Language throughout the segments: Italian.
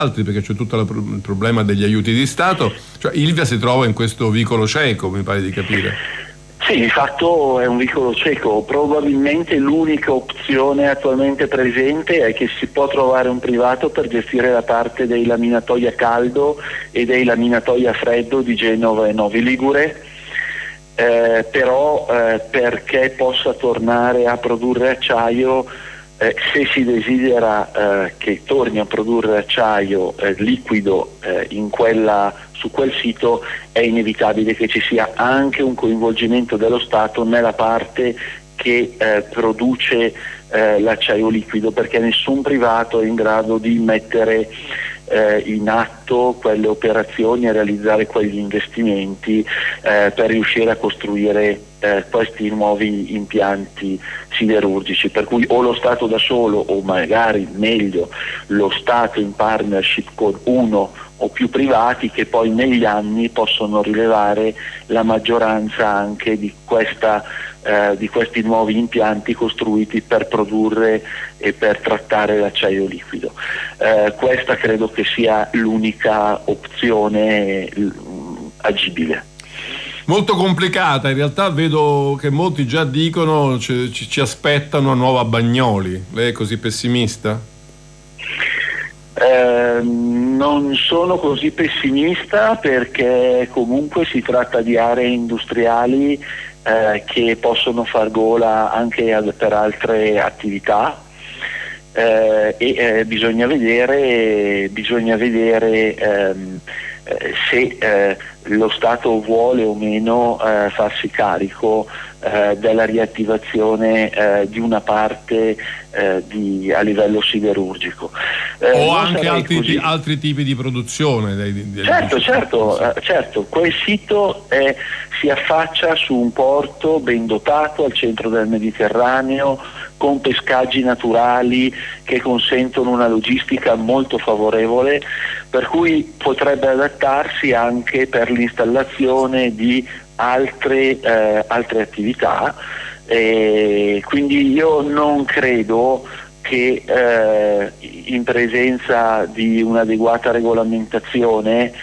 altri, perché c'è tutto il problema degli aiuti di Stato. Cioè Ilva si trova in questo vicolo cieco, mi pare di capire. Sì, di fatto è un vicolo cieco. Probabilmente l'unica opzione attualmente presente è che si può trovare un privato per gestire la parte dei laminatoi a caldo e dei laminatoi a freddo di Genova e Novi Ligure, però perché possa tornare a produrre acciaio, se si desidera che torni a produrre acciaio liquido su quel sito, è inevitabile che ci sia anche un coinvolgimento dello Stato nella parte che produce l'acciaio liquido, perché nessun privato è in grado di mettere in atto quelle operazioni e realizzare quegli investimenti per riuscire a costruire questi nuovi impianti siderurgici, per cui o lo Stato da solo, o magari meglio lo Stato in partnership con uno o più privati, che poi negli anni possono rilevare la maggioranza anche di questi nuovi impianti costruiti per produrre e per trattare l'acciaio liquido. Questa credo che sia l'unica opzione agibile. Molto complicata, in realtà vedo che molti già dicono ci aspettano una nuova Bagnoli. Lei è così pessimista? Non sono così pessimista, perché comunque si tratta di aree industriali che possono far gola anche per altre attività, e bisogna vedere se lo Stato vuole o meno farsi carico della riattivazione di una parte a livello siderurgico. O anche altri tipi di produzione. Certo, quel sito si affaccia su un porto ben dotato al centro del Mediterraneo, con pescaggi naturali che consentono una logistica molto favorevole, per cui potrebbe adattarsi anche per l'installazione di altre attività, quindi io non credo che in presenza di un'adeguata regolamentazione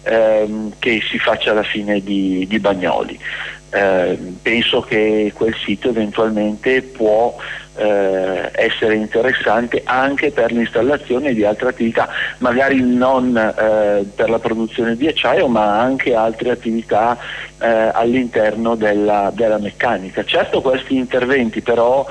che si faccia la fine di Bagnoli. Penso che quel sito eventualmente può essere interessante anche per l'installazione di altre attività, magari non per la produzione di acciaio, ma anche altre attività all'interno della meccanica. Certo, questi interventi però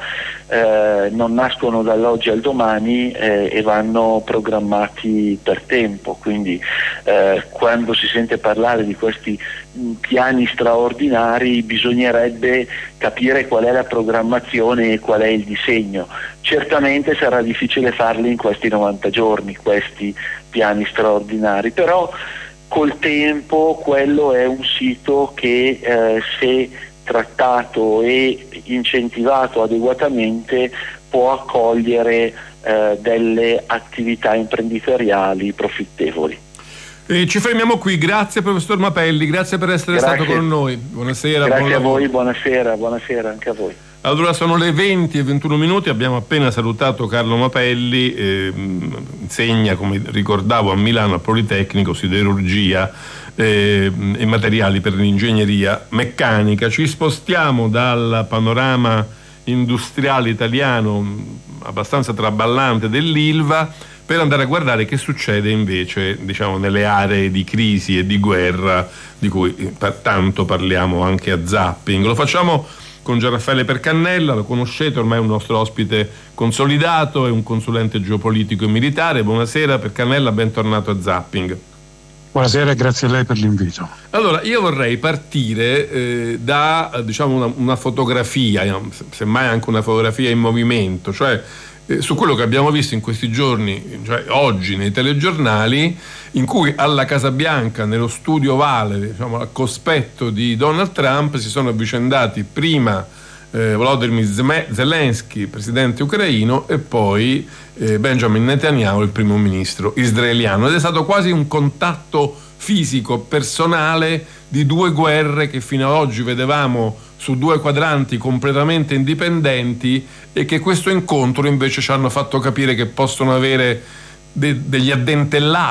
non nascono dall'oggi al domani e vanno programmati per tempo, quindi quando si sente parlare di questi piani straordinari bisognerebbe capire qual è la programmazione e qual è il disegno. Certamente sarà difficile farli in questi 90 giorni, questi piani straordinari, però col tempo quello è un sito che se trattato e incentivato adeguatamente può accogliere delle attività imprenditoriali profittevoli. Ci fermiamo qui, grazie professor Mapelli, grazie per essere stato con noi. Buonasera. Grazie a voi, buonasera anche a voi. Allora sono le 20:21, abbiamo appena salutato Carlo Mapelli, insegna, come ricordavo, a Milano al Politecnico siderurgia e materiali per l'ingegneria meccanica. Ci spostiamo dal panorama industriale italiano abbastanza traballante dell'Ilva per andare a guardare che succede invece, diciamo, nelle aree di crisi e di guerra di cui tanto parliamo anche a Zapping. Lo facciamo con Gianraffaele Percannella, lo conoscete, ormai è un nostro ospite consolidato, è un consulente geopolitico e militare. Buonasera Percannella, bentornato a Zapping. Buonasera e grazie a lei per l'invito. Allora, io vorrei partire da diciamo una fotografia, semmai anche una fotografia in movimento, cioè su quello che abbiamo visto in questi giorni, cioè oggi nei telegiornali, in cui alla Casa Bianca, nello studio ovale, diciamo al cospetto di Donald Trump, si sono avvicendati prima Volodymyr Zelensky, presidente ucraino, e poi Benjamin Netanyahu, il primo ministro israeliano, ed è stato quasi un contatto fisico, personale, di due guerre che fino ad oggi vedevamo su due quadranti completamente indipendenti, e che questo incontro invece ci hanno fatto capire che possono avere degli addentellati